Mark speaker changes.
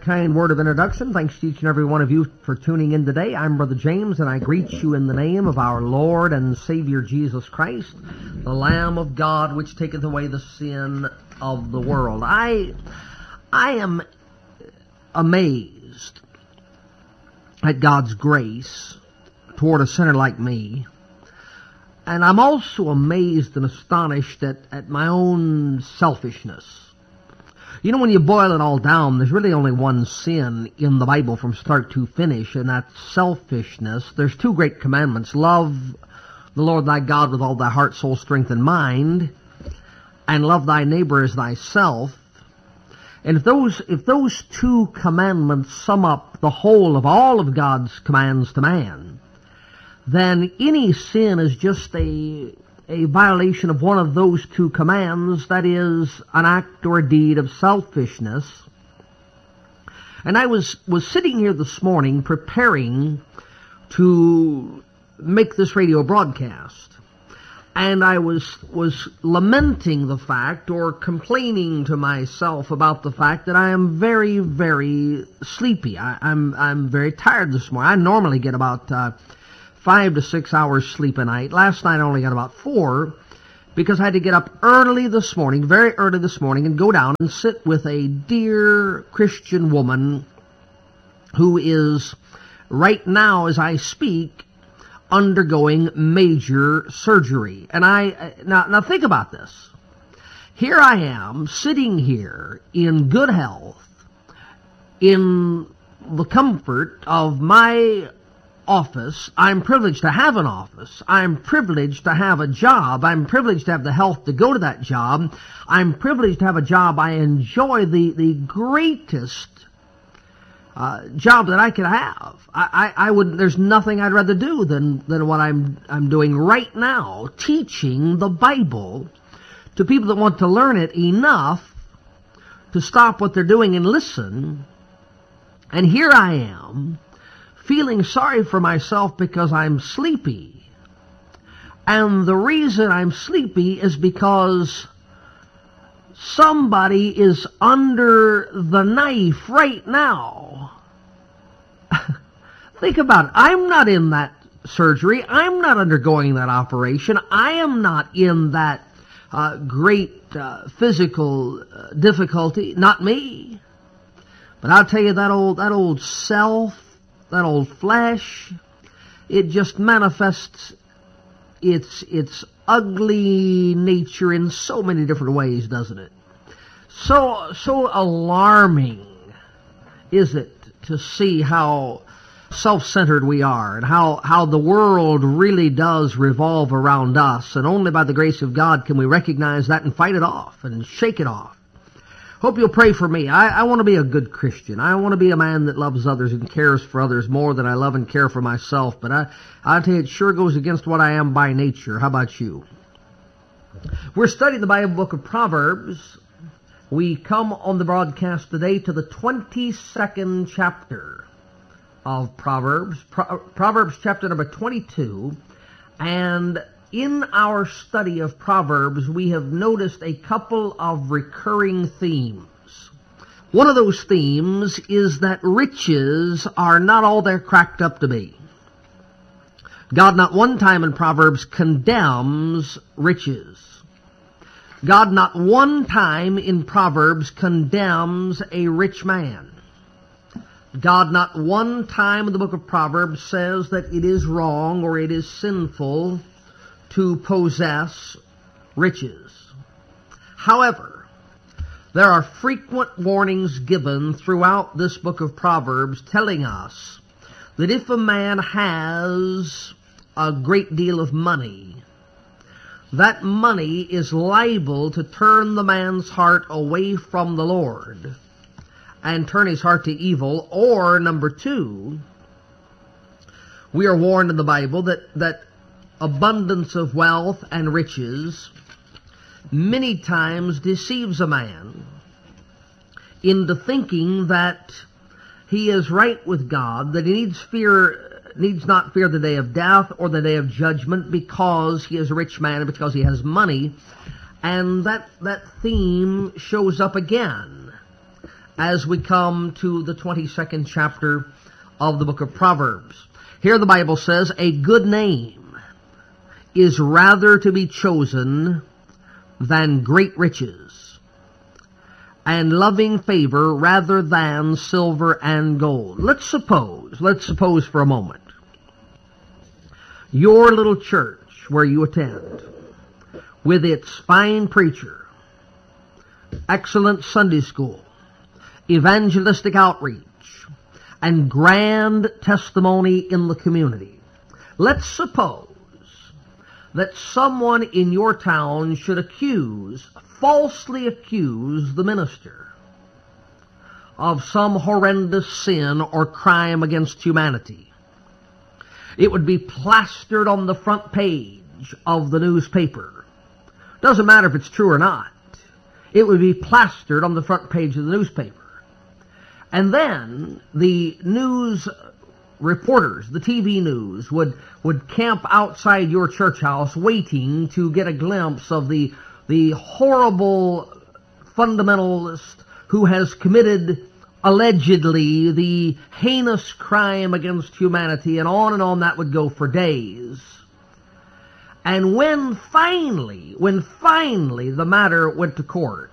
Speaker 1: that kind word of introduction. Thanks to each and every one of you for tuning in today. I'm Brother James, and I greet you in the name of our Lord and Savior Jesus Christ, the Lamb of God, which taketh away the sin of the world. I am amazed at God's grace toward a sinner like me. And I'm also amazed and astonished at my own selfishness. You know, when you boil it all down, there's really only one sin in the Bible from start to finish, and that's selfishness. There's two great commandments. Love the Lord thy God with all thy heart, soul, strength, and mind, and love thy neighbor as thyself. And if those two commandments sum up the whole of all of God's commands to man, then any sin is just a violation of one of those two commands, that is, an act or a deed of selfishness. And I was sitting here this morning preparing to make this radio broadcast, and I was lamenting the fact, or complaining to myself about the fact, that I am very, very sleepy. I'm very tired this morning. I normally get about 5 to 6 hours sleep a night. Last night I only got about 4 because I had to get up early this morning, very early this morning, and go down and sit with a dear Christian woman who is, right now as I speak, undergoing major surgery. And now think about this. Here I am, sitting here in good health, in the comfort of my office. I'm privileged to have an office. I'm privileged to have a job. I'm privileged to have the health to go to that job. I'm privileged to have a job I enjoy, the greatest job that I could have. I would. There's nothing I'd rather do than what I'm doing right now, teaching the Bible to people that want to learn it enough to stop what they're doing and listen. And here I am, feeling sorry for myself because I'm sleepy. And the reason I'm sleepy is because somebody is under the knife right now. Think about it. I'm not in that surgery. I'm not undergoing that operation. I am not in that great physical difficulty. Not me. But I'll tell you, that old self, that old flesh, it just manifests its ugly nature in so many different ways, doesn't it? So alarming is it to see how self-centered we are, and how the world really does revolve around us, and only by the grace of God can we recognize that and fight it off and shake it off. Hope you'll pray for me. I want to be a good Christian. I want to be a man that loves others and cares for others more than I love and care for myself. But I'll tell you, it sure goes against what I am by nature. How about you? We're studying the Bible book of Proverbs. We come on the broadcast today to the 22nd chapter of Proverbs. Proverbs chapter number 22. And in our study of Proverbs, we have noticed a couple of recurring themes. One of those themes is that riches are not all they're cracked up to be. God not one time in Proverbs condemns riches. God not one time in Proverbs condemns a rich man. God not one time in the book of Proverbs says that it is wrong or it is sinful to possess riches. However, there are frequent warnings given throughout this book of Proverbs telling us that if a man has a great deal of money, that money is liable to turn the man's heart away from the Lord and turn his heart to evil. Or, number two, we are warned in the Bible that abundance of wealth and riches many times deceives a man into thinking that he is right with God, that he needs not fear the day of death or the day of judgment because he is a rich man and because he has money. And that theme shows up again as we come to the 22nd chapter of the book of Proverbs. Here the Bible says, a good name is rather to be chosen than great riches, and loving favor rather than silver and gold. Let's suppose for a moment, your little church where you attend, with its fine preacher, excellent Sunday school, evangelistic outreach, and grand testimony in the community. Let's suppose that someone in your town should falsely accuse the minister of some horrendous sin or crime against humanity. It would be plastered on the front page of the newspaper. Doesn't matter if it's true or not. It would be plastered on the front page of the newspaper. And then the news reporters, the TV news, would camp outside your church house waiting to get a glimpse of the horrible fundamentalist who has committed, allegedly, the heinous crime against humanity, and on that would go for days. And when finally the matter went to court,